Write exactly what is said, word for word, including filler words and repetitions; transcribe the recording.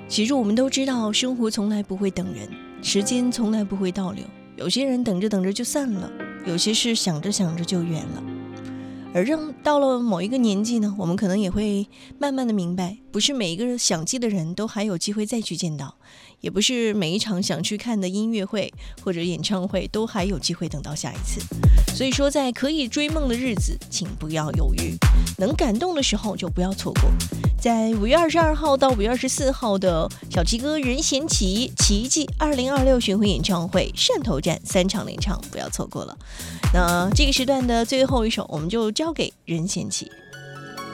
其实我们都知道，生活从来不会等人，时间从来不会倒流。有些人等着等着就散了，有些事想着想着就远了。而让到了某一个年纪呢，我们可能也会慢慢的明白，不是每一个想记的人都还有机会再去见到，也不是每一场想去看的音乐会或者演唱会都还有机会等到下一次。所以说，在可以追梦的日子，请不要犹豫，能感动的时候就不要错过。在五月二十二号到五月二十四号的小齐哥任贤齐奇迹二零二六巡回演唱会汕头站三场连唱，不要错过了。那这个时段的最后一首，我们就交给任贤齐。